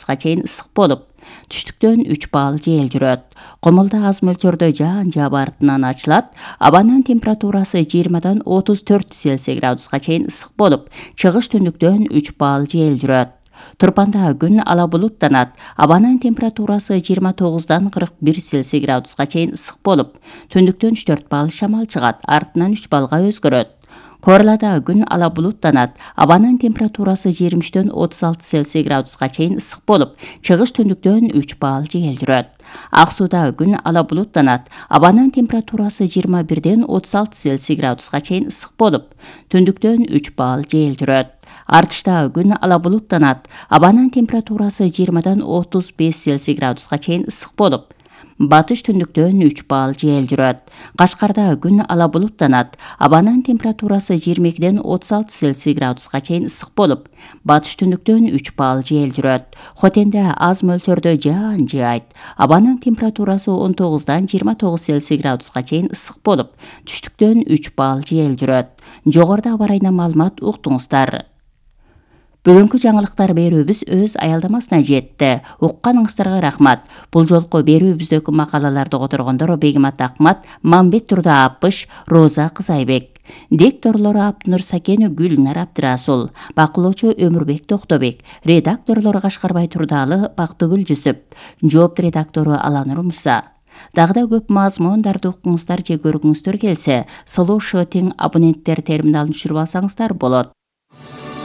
градуска чейин ысык болуп, түштүктөн 3 балл жел жүрөт. Комулда аз мөлчөрдө жаан жаап артынан ачылат. Абанын температурасы 20-дан 34 Цельсий градуска чейин ысык болуп, чыгыш түндүктөн 3 балл жел жүрөт. Турпанда күн ала булуттанат. Абанын температурасы 29-дан 41 Цельсий градуска чейин ысык болуп, түндүктөн 4 балл шамал чыгат, артынан 3 баллга өзгөрөт. Корлада күн ала булуттанат. Абанын температурасы 23-дөн 36 Цельсий градуска чейин ысык болуп, чыгыш түндүктөн 3 балл жел жүрөт. Ак сууда күн ала булуттанат. Абанын температурасы 21-ден 36 Цельсий градуска чейин ысык болуп, түндүктөн 3 балл жел жүрөт. Артышта күн ала булуттанат. Абанын температурасы 20-дан 35 Цельсий градуска чейин ысык болуп, батыш түндүктөн 3 балл жел жүрөт. Кашкарда күн ала булуттанат. Абанын температурасы 22-ден 36 Цельсий градуска чейин ысык болуп, батыш түндүктөн 3 балл жел жүрөт. Хотенде аз мөлчөрдө жаан жаайт. Абанын температурасы 19-дан 29 Цельсий градуска чейин ысык болуп, түштүктөн 3 балл жел жүрөт. Жогоруда аба ырайынан маалымат уктуңуздар. Бүгүнкү жаңылыктар берүүбүз өз аялдамасына жетти. Укканыңыздарга рахмат. Бул жолку берүүбүздөгү макалаларды которгондор Бегимат Акмат, Мамбет Турда Апыш, Роза Кызайбек. Дикторлору Аптынур Сакени, Гүлнар Абдырасул. Бакылоочу Өмүрбек Токтобек. Редакторлору Кашкарбай Турдалы, Бактыгүл Жүсүп. Жоопту редактору Аланур Муса. Дагы да көп мазмундарды укуңуздар же көргүңүздөр келсе, Слушать абоненттер терминалын түшүрүп алсаңыздар болот.